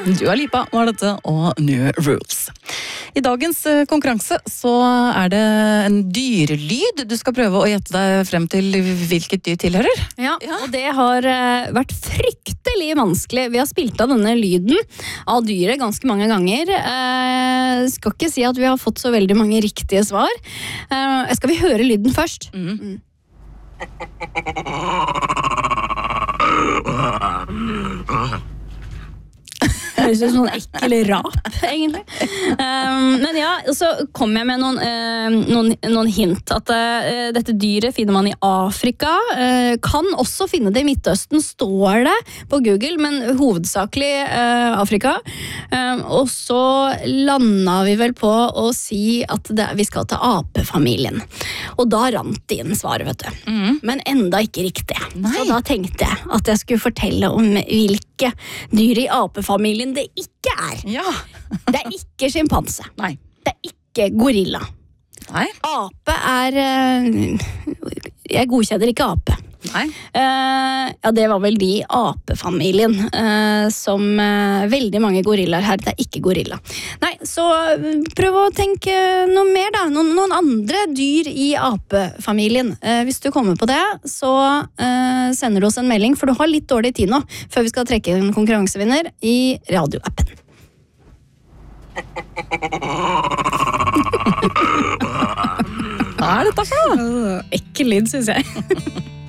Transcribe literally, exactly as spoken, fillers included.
Dua Lipa var dette, og New Rules. I dagens konkurranse så er det en dyrelyd. Du skal prøve å gjette deg frem til hvilket dyr tilhører. Ja, og det har uh, vært fryktelig vanskelig. Vi har spilt av denne lyden av dyret ganske mange ganger. Uh, skal ikke si at vi har fått så veldig mange riktige svar. Uh, skal vi høre lyden først? Mm. Mm. Det høres ut som sånn ekkel rap, egentlig. Um, men ja, så kom jeg med noen, uh, noen, noen hint. At uh, dette dyret finner man i Afrika. Uh, kan også finne det i Midtøsten, står det på Google, men hovedsakelig uh, Afrika. Um, og så landa vi vel på å si at det, vi skal til apefamilien. Og da rant det inn svaret, vet du. Mm. Men enda ikke riktig. Nei. Så da tenkte jeg at jeg skulle fortelle om hvilke dyr i apefamilien det ikke er. Ja. Det er ikke skimpanse. Nei. Det er ikke gorilla. Nei. Ape er Jeg godkjenner ikke ape. Nei. Uh, ja, det var vel de i apefamilien uh, som uh, veldig mange gorillaer her. Det er ikke gorilla. Nei, så prøv å tenke noe mer da. Noen, noen andre dyr i apefamilien. Uh, hvis du kommer på det, så uh, sender du oss en melding, for du har litt dårlig tid nå før vi skal trekke en konkurransevinner i radioappen. Hva er dette for noe? Ekkel lyd, synes jeg.